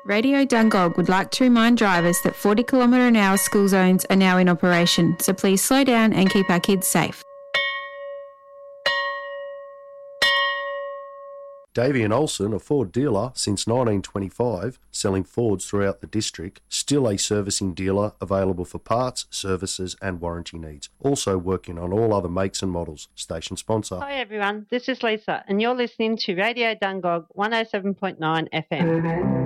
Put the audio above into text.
Radio Dungog would like to remind drivers that 40 km/h school zones are now in operation, so please slow down and keep our kids safe. Davey and Olsen, a Ford dealer since 1925, selling Fords throughout the district, still a servicing dealer available for parts, services and warranty needs. Also working on all other makes and models. Station sponsor. Hi everyone, this is Lisa and you're listening to Radio Dungog 107.9 FM.